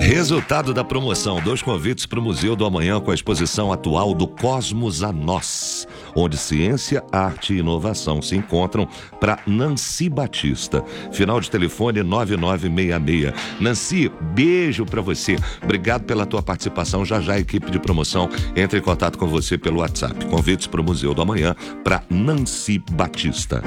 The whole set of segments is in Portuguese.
Resultado da promoção: 2 convites para o Museu do Amanhã com a exposição atual do Cosmos a Nós, onde ciência, arte e inovação se encontram, para Nancy Batista. Final de telefone 9966. Nancy, beijo para você. Obrigado pela tua participação. Já a equipe de promoção entra em contato com você pelo WhatsApp. Convites para o Museu do Amanhã para Nancy Batista.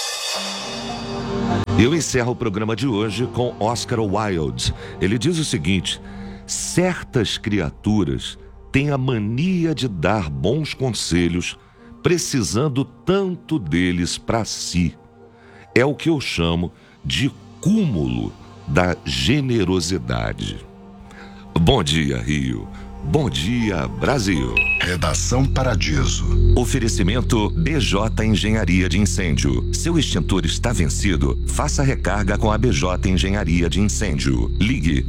Eu encerro o programa de hoje com Oscar Wilde. Ele diz o seguinte: certas criaturas têm a mania de dar bons conselhos, precisando tanto deles para si. É o que eu chamo de cúmulo da generosidade. Bom dia, Rio. Bom dia, Brasil. Redação Paradiso. Oferecimento BJ Engenharia de Incêndio. Seu extintor está vencido? Faça recarga com a BJ Engenharia de Incêndio. Ligue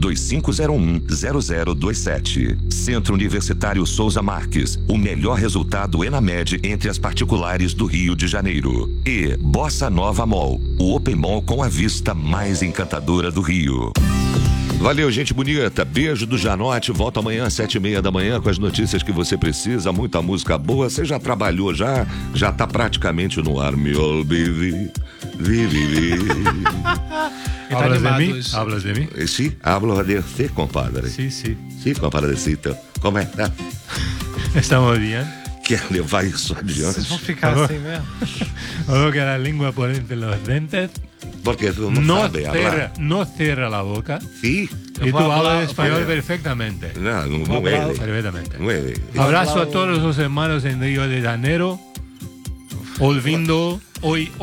2501-0027. Centro Universitário Souza Marques. O melhor resultado Enamed entre as particulares do Rio de Janeiro. E Bossa Nova Mall. O Open Mall com a vista mais encantadora do Rio. Valeu, gente bonita. Beijo do Janote. Volta amanhã às 7h30 da manhã com as notícias que você precisa. Muita música boa. Você já trabalhou, já tá praticamente no ar. Me olvidé. ¿Hablas de mí? Sí, hablo de usted, compadre. Sí, sí. Sí, compadrecito. Como é que tá? Estamos bien. Quer levar isso adiante? Vocês vão ficar assim mesmo? Coloca a língua por entre los dentes. Porque tú no sabes hablar. No cierra la boca. Sí. Y tú hablas español perfectamente. No puede. Perfectamente. Puede. Abrazo a todos los hermanos en Río de Janeiro. Oindo.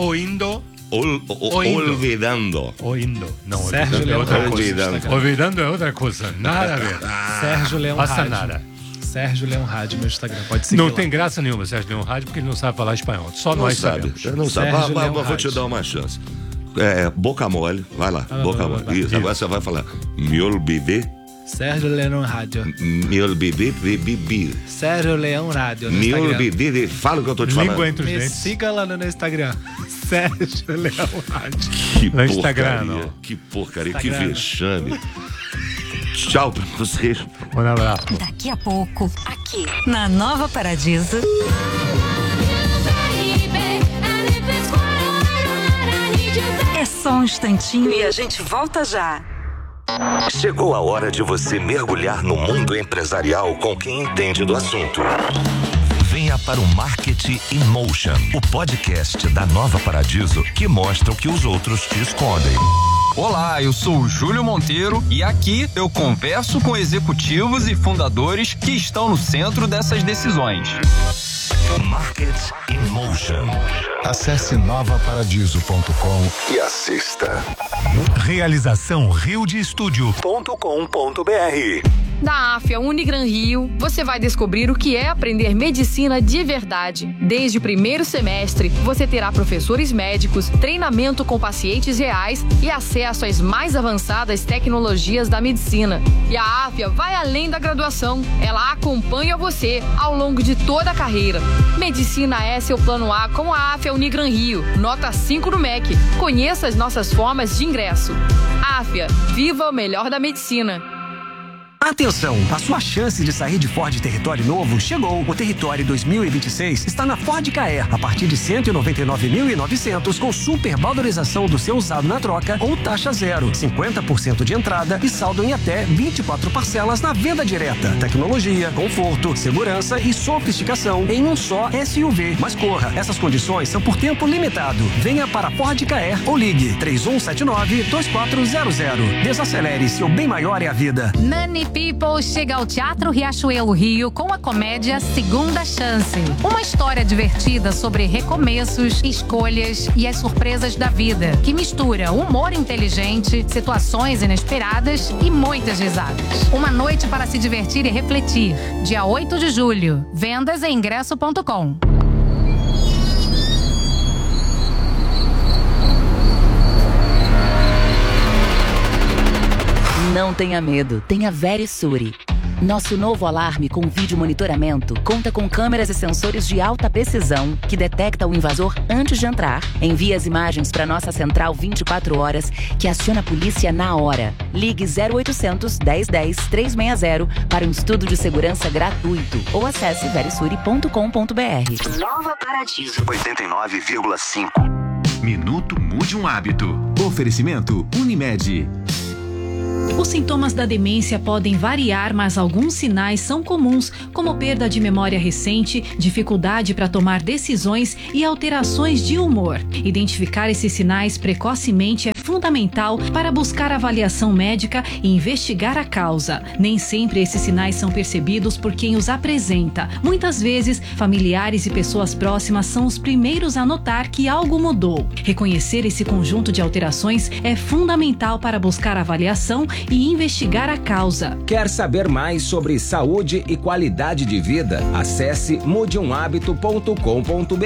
No, Sérgio Leão Rádio. Olvidando é outra coisa. Nada a ver. Sérgio Leão Passa Rádio. nada. Sérgio Leão Rádio, meu Instagram. Pode seguir Não lá. tem graça nenhuma, Sérgio Leão Rádio, porque ele não sabe falar espanhol. Só Não nós sabe. sabemos. Não sabe. Sérgio Mas Leão vou te Rádio. dar uma chance. Boca mole. Vai lá. Boca mole. Isso. Agora você vai falar. Me olvidé. Sérgio Leão Rádio. Me olvidé de beber. Sérgio Leão Rádio no Me Instagram. olvidé de... Fala o que eu tô te falando. Língua entre os Me dentes. siga lá no Instagram. Sérgio Leão Rádio. Que No Instagram, porcaria. não. Que porcaria. Que Instagram. vexame. Tchau pra vocês. Um abraço. Daqui a pouco, aqui na Nova Paradiso. É só um instantinho e a gente volta já. Chegou a hora de você mergulhar no mundo empresarial com quem entende do assunto. Venha para o Marketing in Motion, o podcast da Nova Paradiso que mostra o que os outros te escondem. Olá, eu sou o Júlio Monteiro e aqui eu converso com executivos e fundadores que estão no centro dessas decisões. Marketing in Motion. Acesse novaparadiso.com e assista. Realização riodestudio.com.br. Da AFIA Unigran Rio, você vai descobrir o que é aprender medicina de verdade. Desde o primeiro semestre, você terá professores médicos, treinamento com pacientes reais e acesso às mais avançadas tecnologias da medicina. E a AFIA vai além da graduação. Ela acompanha você ao longo de toda a carreira. Medicina é seu plano A com a AFIA Unigran Rio. Nota 5 no MEC. Conheça as nossas formas de ingresso. AFIA, viva o melhor da medicina. Atenção, a sua chance de sair de Ford Território novo chegou. O Território 2026 está na Ford Ka-Air, a partir de 199.900 com super valorização do seu usado na troca ou taxa zero, 50% de entrada e saldo em até 24 parcelas na venda direta. Tecnologia, conforto, segurança e sofisticação em um só SUV. Mas corra, essas condições são por tempo limitado. Venha para Ford Ka-Air ou ligue 3179-2400. Desacelere, seu bem maior é a vida. Nani People chega ao Teatro Riachuelo Rio com a comédia Segunda Chance. Uma história divertida sobre recomeços, escolhas e as surpresas da vida, que mistura humor inteligente, situações inesperadas e muitas risadas. Uma noite para se divertir e refletir. Dia 8 de julho. Vendas em ingresso.com. Não tenha medo, tenha Verisuri. Nosso novo alarme com vídeo monitoramento conta com câmeras e sensores de alta precisão que detecta o invasor antes de entrar, envia as imagens para nossa central 24 horas, que aciona a polícia na hora. Ligue 0800 1010 360 para um estudo de segurança gratuito ou acesse verisuri.com.br. Nova Paradiso 89,5. Minuto Mude um Hábito. Oferecimento Unimed. Os sintomas da demência podem variar, mas alguns sinais são comuns, como perda de memória recente, dificuldade para tomar decisões e alterações de humor. Identificar esses sinais precocemente é fundamental para buscar avaliação médica e investigar a causa. Nem sempre esses sinais são percebidos por quem os apresenta. Muitas vezes, familiares e pessoas próximas são os primeiros a notar que algo mudou. Reconhecer esse conjunto de alterações é fundamental para buscar avaliação e investigar a causa. Quer saber mais sobre saúde e qualidade de vida? Acesse mudeumhabito.com.br.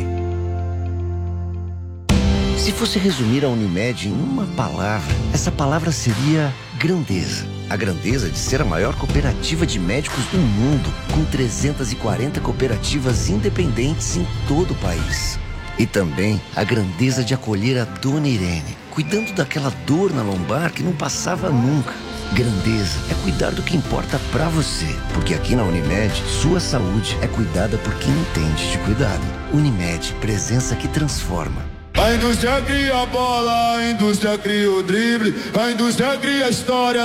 Se fosse resumir a Unimed em uma palavra, essa palavra seria grandeza. A grandeza de ser a maior cooperativa de médicos do mundo, com 340 cooperativas independentes em todo o país. E também a grandeza de acolher a Dona Irene, cuidando daquela dor na lombar que não passava nunca. Grandeza é cuidar do que importa pra você, porque aqui na Unimed, sua saúde é cuidada por quem entende de cuidado. Unimed, presença que transforma. A indústria cria a bola, a indústria cria o drible, a indústria cria a história.